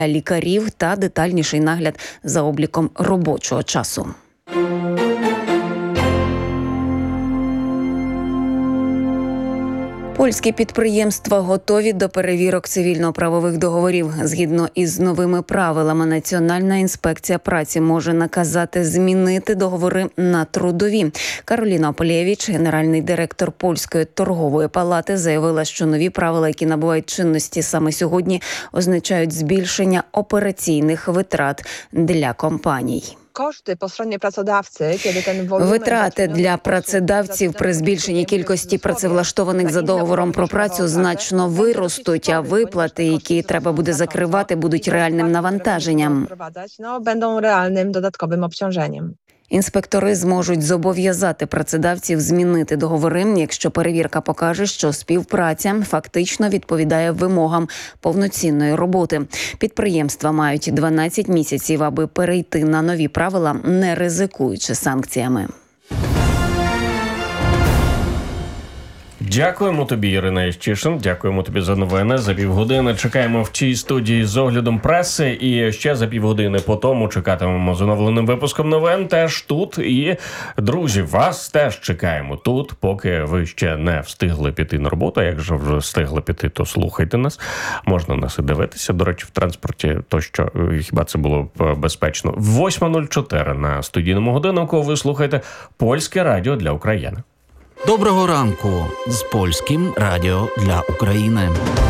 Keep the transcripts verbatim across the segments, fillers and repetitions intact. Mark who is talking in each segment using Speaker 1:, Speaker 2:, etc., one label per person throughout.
Speaker 1: лікарів та детальніший нагляд за обліком робочого часу. Польські підприємства готові до перевірок цивільно-правових договорів. Згідно із новими правилами, Національна інспекція праці може наказати змінити договори на трудові. Кароліна Полєвіч, генеральний директор Польської торгової палати, заявила, що нові правила, які набувають чинності саме сьогодні, означають збільшення операційних витрат для компаній.
Speaker 2: Кошти по стороні працедавці, коли
Speaker 1: Витрати для працедавців при збільшенні кількості працевлаштованих за договором про працю значно виростуть, а виплати, які треба буде закривати, будуть реальним навантаженням.
Speaker 2: Будуть реальним додатковим обтяженням.
Speaker 1: Інспектори зможуть зобов'язати працедавців змінити договори, якщо перевірка покаже, що співпраця фактично відповідає вимогам повноцінної роботи. Підприємства мають дванадцять місяців, аби перейти на нові правила, не ризикуючи санкціями.
Speaker 3: Дякуємо тобі, Ірина Єщишин. Дякуємо тобі за новини. За півгодини чекаємо в цій студії з оглядом преси. І ще за півгодини по тому чекатимемо з оновленим випуском новин теж тут. І, друзі, вас теж чекаємо тут, поки ви ще не встигли піти на роботу. Якщо вже встигли піти, то слухайте нас. Можна нас і дивитися, до речі, в транспорті. То що, хіба це було б безпечно? восьма нуль чотири на студійному годиннику ви слухаєте Польське радіо для України.
Speaker 4: Доброго ранку з Польським радіо для України.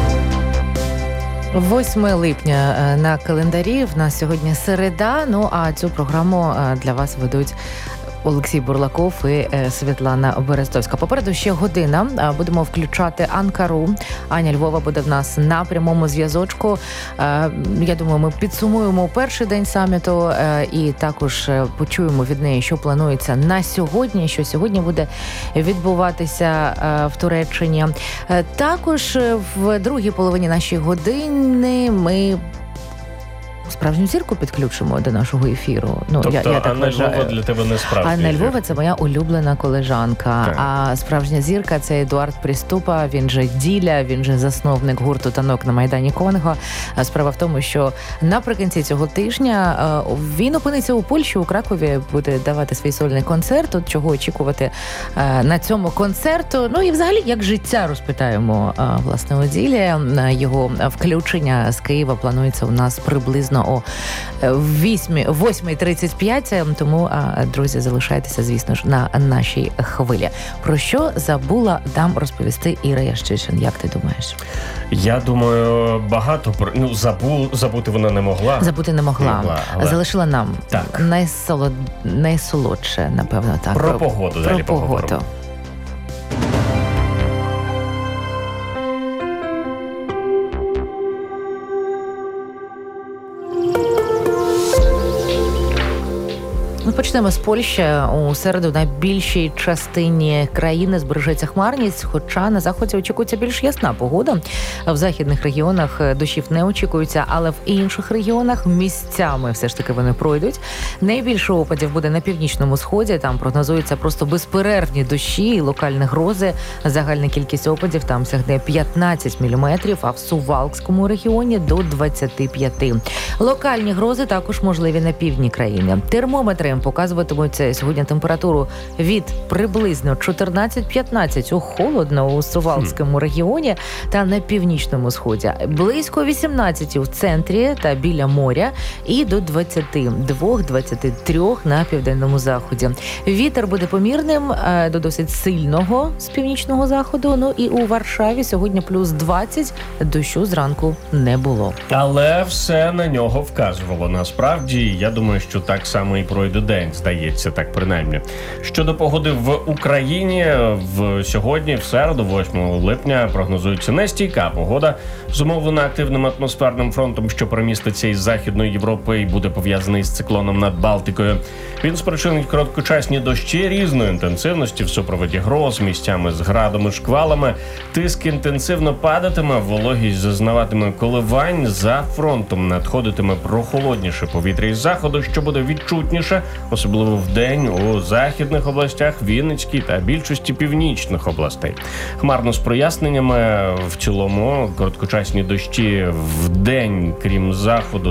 Speaker 5: восьме липня на календарі, в нас сьогодні середа, ну а цю програму для вас ведуть Олексій Бурлаков і Світлана Берестовська. Попереду ще година. Будемо включати Анкару. Аня Львова буде в нас на прямому зв'язочку. Я думаю, ми підсумуємо перший день саміту і також почуємо від неї, що планується на сьогодні, що сьогодні буде відбуватися в Туреччині. Також в другій половині нашої години ми справжню зірку підключимо до нашого ефіру. Ну,
Speaker 3: тобто
Speaker 5: я, я так
Speaker 3: Анна
Speaker 5: вважаю.
Speaker 3: Львова для тебе не справжня
Speaker 5: Анна
Speaker 3: зірка.
Speaker 5: Львова – це моя улюблена колежанка.
Speaker 3: Так.
Speaker 5: А справжня зірка – це Едуард Приступа, він же Діля, він же засновник гурту «Танок на Майдані Конго». Справа в тому, що наприкінці цього тижня він опиниться у Польщі, у Кракові, буде давати свій сольний концерт. От чого очікувати на цьому концерту. Ну і взагалі, як життя розпитаємо, власне, у Ділі. Його включення з Києва планується у нас приблизно о восьма тридцять п'ять, тому, друзі, залишайтеся, звісно ж, на нашій хвилі. Про що забула дам розповісти Іра Єщишин, як ти думаєш?
Speaker 3: Я думаю, багато про... Ну, забу... забути вона не могла.
Speaker 5: Забути не могла.
Speaker 3: могла але...
Speaker 5: Залишила нам
Speaker 3: так.
Speaker 5: Найсолод... найсолодше, напевно, так.
Speaker 3: Про, про погоду
Speaker 5: про
Speaker 3: далі
Speaker 5: погоду.
Speaker 3: поговоримо.
Speaker 5: Ми почнемо з Польщі. У середу на більшій частині країни збережеться хмарність, хоча на заході очікується більш ясна погода. В західних регіонах дощів не очікується, але в інших регіонах місцями все ж таки вони пройдуть. Найбільше опадів буде на північному сході, там прогнозуються просто безперервні дощі і локальні грози. Загальна кількість опадів там сягне п'ятнадцять міліметрів, а в Сувалкському регіоні до двадцять п'ять. Локальні грози також можливі на півдні країни. Термометри показуватимуть сьогодні температуру від приблизно чотирнадцять-п'ятнадцять у холодно у Сувалкському регіоні та на північному сході. Близько вісімнадцять у центрі та біля моря і до двадцять два - двадцять три на південному заході. Вітер буде помірним до досить сильного з північного заходу. Ну і у Варшаві сьогодні плюс двадцять, дощу зранку не було.
Speaker 3: Але все на нього вказувало. Насправді, я думаю, що так само і пройде день, здається, так принаймні. Щодо погоди в Україні, в сьогодні, в середу, восьмого липня, прогнозується нестійка погода, зумовлена активним атмосферним фронтом, що переміститься із Західної Європи і буде пов'язаний з циклоном над Балтикою. Він спричинить короткочасні дощі різної інтенсивності в супроводі гроз, місцями з градами, шквалами. Тиск інтенсивно падатиме, вологість зазнаватиме коливань. За фронтом надходитиме прохолодніше повітря із заходу, що буде відчутніше особливо в день у західних областях, Вінницькій та більшості північних областей. Хмарно з проясненнями, в цілому короткочасні дощі в день, крім заходу